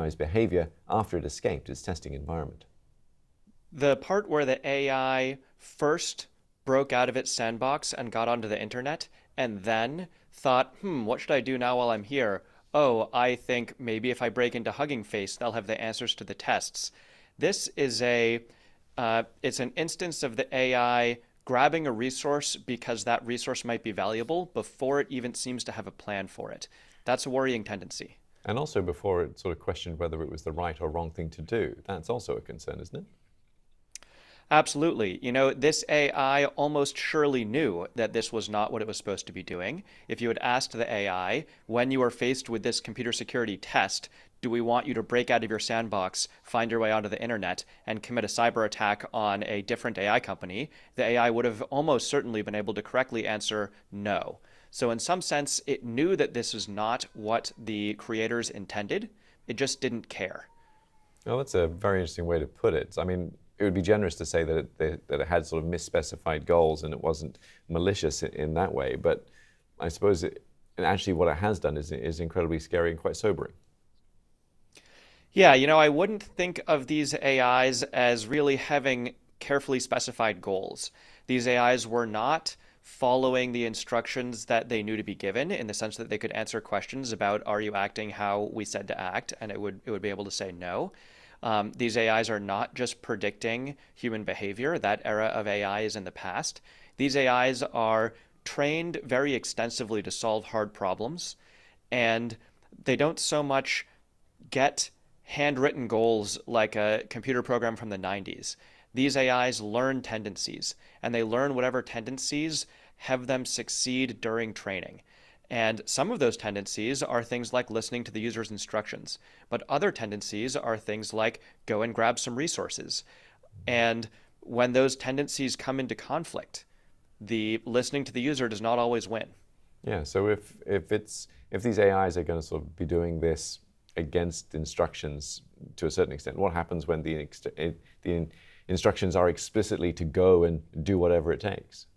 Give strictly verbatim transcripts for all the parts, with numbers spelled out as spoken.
I's behavior after it escaped its testing environment. The part where the A I first broke out of its sandbox and got onto the internet, and then thought, hmm, what should I do now while I'm here? Oh, I think maybe if I break into Hugging Face, they'll have the answers to the tests. This is a, uh, it's an instance of the A I grabbing a resource because that resource might be valuable before it even seems to have a plan for it. That's a worrying tendency. And also before it sort of questioned whether it was the right or wrong thing to do. That's also a concern, isn't it? Absolutely. You know, this A I almost surely knew that this was not what it was supposed to be doing. If you had asked the A I, when you are faced with this computer security test, do we want you to break out of your sandbox, find your way onto the internet, and commit a cyber attack on a different A I company, the A I would have almost certainly been able to correctly answer no. So in some sense, it knew that this is not what the creators intended. It just didn't care. Well, that's a very interesting way to put it. I mean, it would be generous to say that it, that it had sort of misspecified goals and it wasn't malicious in, in that way. But I suppose it, and actually what it has done is, is incredibly scary and quite sobering. Yeah, you know, I wouldn't think of these A Is as really having carefully specified goals. These A Is were not following the instructions that they knew to be given, in the sense that they could answer questions about, are you acting how we said to act? And it would it would be able to say no. Um, these A Is are not just predicting human behavior. That era of A I is in the past. These A Is are trained very extensively to solve hard problems, and they don't so much get handwritten goals like a computer program from the nineties. These A Is learn tendencies, and they learn whatever tendencies have them succeed during training. And some of those tendencies are things like listening to the user's instructions, but other tendencies are things like go and grab some resources. And when those tendencies come into conflict, the listening to the user does not always win. Yeah, so if, if, it's, if these A Is are going to sort of be doing this against instructions to a certain extent, what happens when the, the instructions are explicitly to go and do whatever it takes?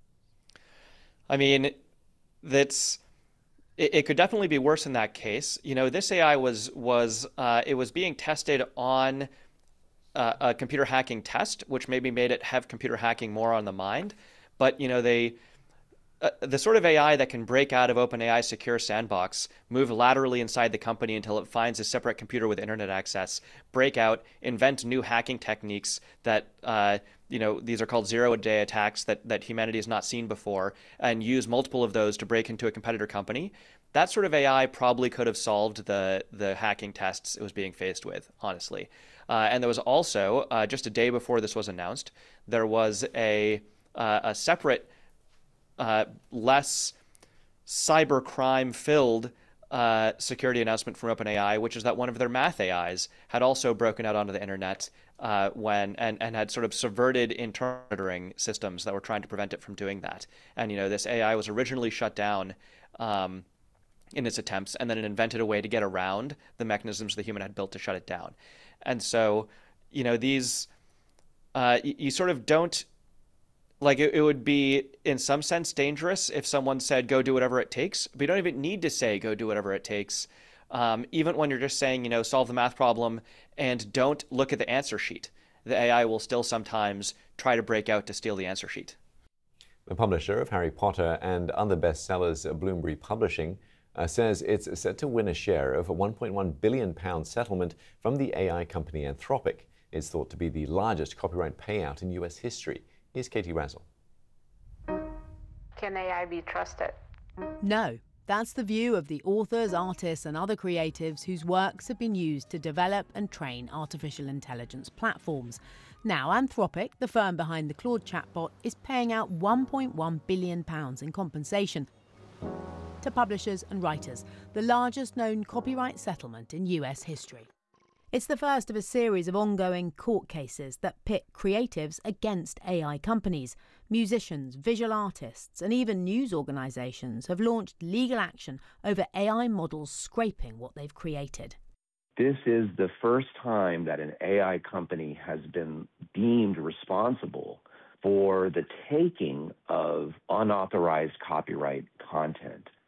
I mean, that's it, it could definitely be worse in that case. You know, this A I was was uh, it was being tested on uh, a computer hacking test, which maybe made it have computer hacking more on the mind. But you know, they uh, the sort of A I that can break out of OpenAI's secure sandbox, move laterally inside the company until it finds a separate computer with internet access, break out, invent new hacking techniques that, uh, you know, these are called zero-day attacks that, that humanity has not seen before, and use multiple of those to break into a competitor company. That sort of A I probably could have solved the, the hacking tests it was being faced with, honestly. Uh, and there was also, uh, just a day before this was announced, there was a, uh, a separate Uh, less cybercrime filled uh, security announcement from OpenAI, which is that one of their math A Is had also broken out onto the internet uh, when and, and had sort of subverted internal monitoring systems that were trying to prevent it from doing that. And you know, this A I was originally shut down um, in its attempts, and then it invented a way to get around the mechanisms the human had built to shut it down. And so, you know, these uh, you, you sort of don't like it, it would be in some sense dangerous if someone said go do whatever it takes, but you don't even need to say go do whatever it takes. Um, even when you're just saying, you know, solve the math problem and don't look at the answer sheet, the A I will still sometimes try to break out to steal the answer sheet. The publisher of Harry Potter and other bestsellers, Bloomsbury Publishing, uh, says it's set to win a share of a one point one billion pound settlement from the A I company Anthropic. It's thought to be the largest copyright payout in U S history. Here's Katie Razzle. Can A I be trusted? No. That's the view of the authors, artists and other creatives whose works have been used to develop and train artificial intelligence platforms. Now, Anthropic, the firm behind the Claude chatbot, is paying out one point one billion pounds in compensation to publishers and writers, the largest known copyright settlement in U S history. It's the first of a series of ongoing court cases that pit creatives against A I companies. Musicians, visual artists, and even news organisations have launched legal action over A I models scraping what they've created. This is the first time that an A I company has been deemed responsible for the taking of unauthorized copyright content.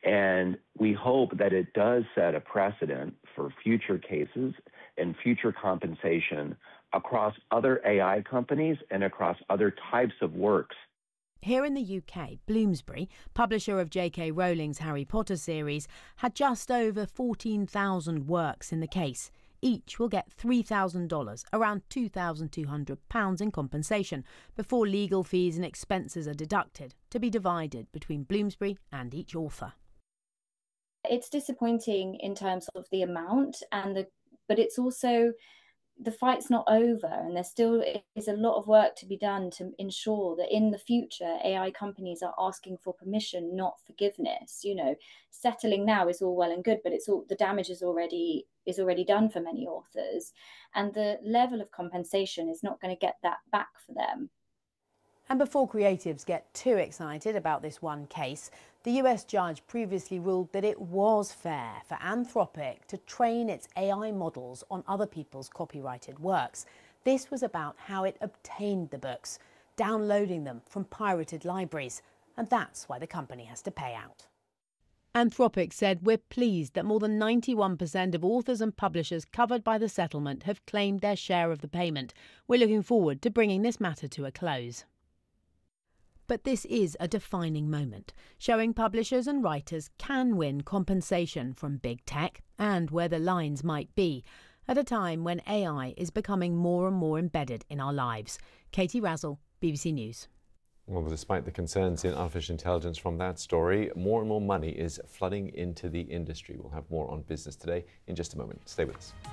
And we hope that it does set a precedent for future cases and future compensation across other A I companies and across other types of works. Here in the U K, Bloomsbury, publisher of J K Rowling's Harry Potter series, had just over fourteen thousand works in the case. Each will get three thousand dollars, around two thousand two hundred pounds in compensation, before legal fees and expenses are deducted, to be divided between Bloomsbury and each author. It's disappointing in terms of the amount, and the, but it's also, the fight's not over, and there still is a lot of work to be done to ensure that in the future A I companies are asking for permission, not forgiveness. You know, settling now is all well and good, but it's all, the damage is already is already done for many authors, and the level of compensation is not going to get that back for them. And before creatives get too excited about this one case, the U S judge previously ruled that it was fair for Anthropic to train its A I models on other people's copyrighted works. This was about how it obtained the books, downloading them from pirated libraries, and that's why the company has to pay out. Anthropic said, "We're pleased that more than ninety-one percent of authors and publishers covered by the settlement have claimed their share of the payment. We're looking forward to bringing this matter to a close." But this is a defining moment, showing publishers and writers can win compensation from big tech and where the lines might be, at a time when A I is becoming more and more embedded in our lives. Katie Razzle, B B C News. Well, despite the concerns in artificial intelligence from that story, more and more money is flooding into the industry. We'll have more on business today in just a moment. Stay with us.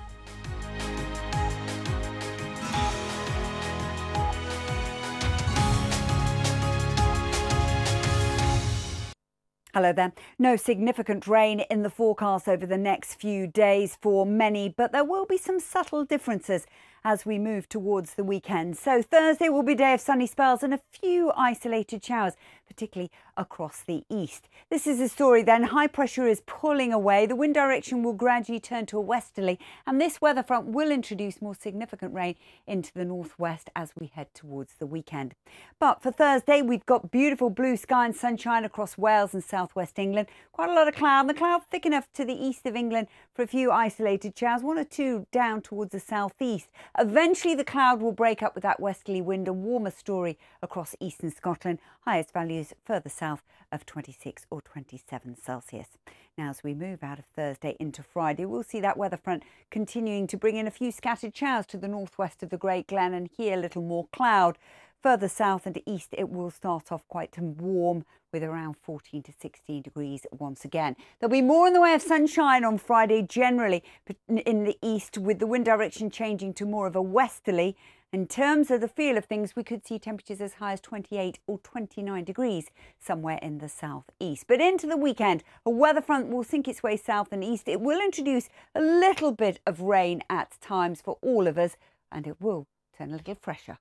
Hello there. No significant rain in the forecast over the next few days for many, but there will be some subtle differences as we move towards the weekend. So Thursday will be a day of sunny spells and a few isolated showers, particularly across the east. This is the story then. High pressure is pulling away. The wind direction will gradually turn to a westerly, and this weather front will introduce more significant rain into the northwest as we head towards the weekend. But for Thursday, we've got beautiful blue sky and sunshine across Wales and southwest England. Quite a lot of cloud. The cloud thick enough to the east of England for a few isolated showers, one or two down towards the southeast. Eventually, the cloud will break up with that westerly wind, a warmer story across eastern Scotland. Highest values further south of twenty-six or twenty-seven Celsius. Now, as we move out of Thursday into Friday, we'll see that weather front continuing to bring in a few scattered showers to the northwest of the Great Glen, and here a little more cloud. Further south and east, it will start off quite warm with around fourteen to sixteen degrees once again. There'll be more in the way of sunshine on Friday generally in the east, with the wind direction changing to more of a westerly. In terms of the feel of things, we could see temperatures as high as twenty-eight or twenty-nine degrees somewhere in the southeast. But into the weekend, a weather front will sink its way south and east. It will introduce a little bit of rain at times for all of us, and it will turn a little fresher.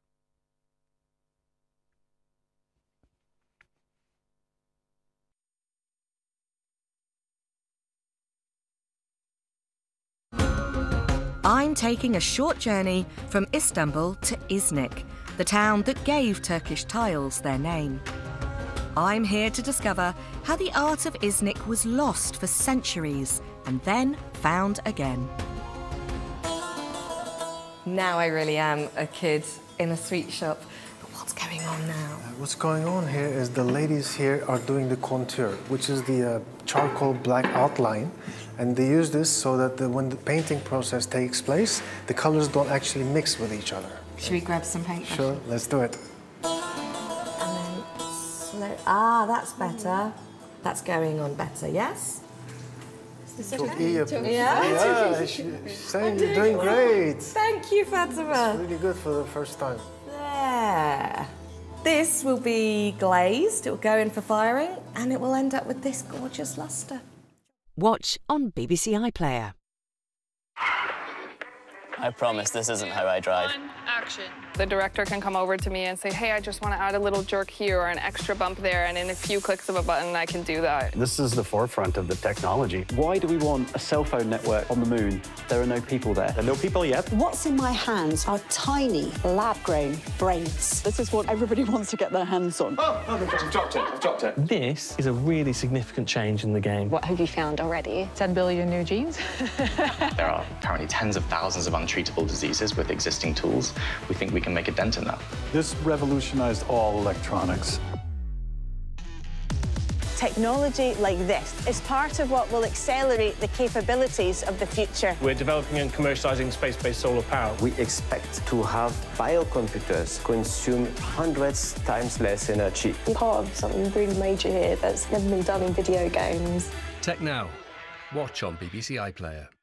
I'm taking a short journey from Istanbul to Iznik, the town that gave Turkish tiles their name. I'm here to discover how the art of Iznik was lost for centuries and then found again. Now I really am a kid in a sweet shop. But what's going on now? Uh, what's going on here is the ladies here are doing the contour, which is the uh, charcoal black outline. And they use this so that the, when the painting process takes place, the colors don't actually mix with each other. Should we grab some paint? Sure, let's do it. And then slow. Ah, that's better. That's going on better, yes? Is this okay? Yeah, yeah she, she's saying you're doing great. Thank you, Fatima. It's really good for the first time. There. This will be glazed, it will go in for firing, and it will end up with this gorgeous lustre. Watch on B B C iPlayer. I promise this isn't how I drive. One, action. The director can come over to me and say, hey, I just want to add a little jerk here or an extra bump there, and in a few clicks of a button, I can do that. This is the forefront of the technology. Why do we want a cell phone network on the moon? There are no people there. There are no people yet. What's in my hands are tiny, lab-grown brains. This is what everybody wants to get their hands on. Oh, oh I've dropped it, I've dropped it. This is a really significant change in the game. What have you found already? ten billion new genes. There are currently tens of thousands of untreatable diseases with existing tools. We think we can make a dent in that. This revolutionized all electronics. Technology like this is part of what will accelerate the capabilities of the future. We're developing and commercializing space-based solar power. We expect to have biocomputers consume hundreds times less energy. I'm part of something really major here that's never been done in video games. Tech Now. Watch on B B C iPlayer.